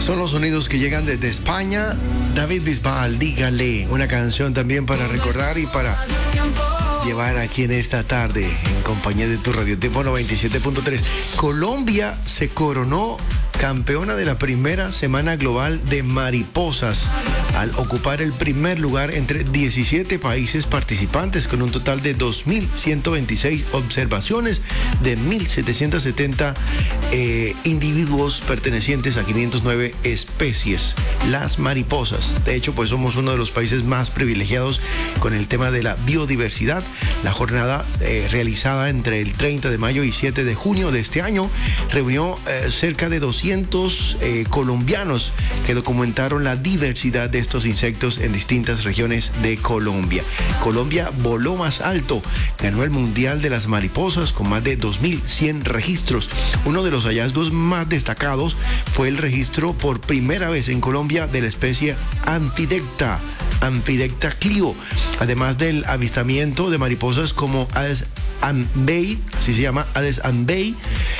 Son los sonidos que llegan desde España. David Bisbal, dígale, una canción también para recordar y para llevar aquí en esta tarde en compañía de tu Radio Tiempo 97.3. Colombia se coronó campeona de la primera semana global de mariposas al ocupar el primer lugar entre 17 países participantes con un total de 2.126 observaciones de 1.770 individuos pertenecientes a 509 especies. Las mariposas. De hecho, pues somos uno de los países más privilegiados con el tema de la biodiversidad. La jornada realizada entre el 30 de mayo y 7 de junio de este año reunió cerca de 200 colombianos que documentaron la diversidad de estos insectos en distintas regiones de Colombia. Colombia voló más alto, ganó el Mundial de las Mariposas con más de 2.100 registros. Uno de los hallazgos más destacados fue el registro por primera vez en Colombia de la especie Amphidecta Clio, además del avistamiento de mariposas como Aedes ambei, así se llama, Aedes ambei,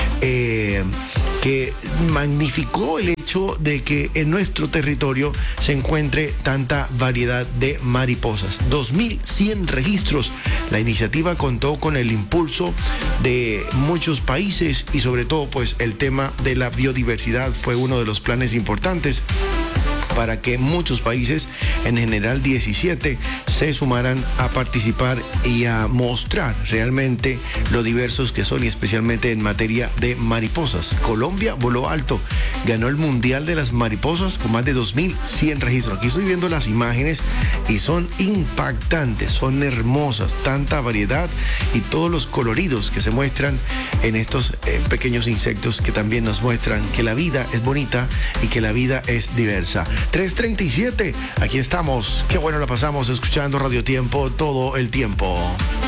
que magnificó el hecho de que en nuestro territorio se encuentre tanta variedad de mariposas. 2.100 registros. La iniciativa contó con el impulso de muchos países y sobre todo pues el tema de la biodiversidad fue uno de los planes importantes para que muchos países, en general 17, se sumaran a participar y a mostrar realmente lo diversos que son y especialmente en materia de mariposas. Colombia voló alto, ganó el Mundial de las Mariposas con más de 2.100 registros. Aquí estoy viendo las imágenes y son impactantes, son hermosas, tanta variedad y todos los coloridos que se muestran en estos pequeños insectos que también nos muestran que la vida es bonita y que la vida es diversa. 3:37, aquí estamos. Qué bueno la pasamos escuchando Radio Tiempo todo el tiempo.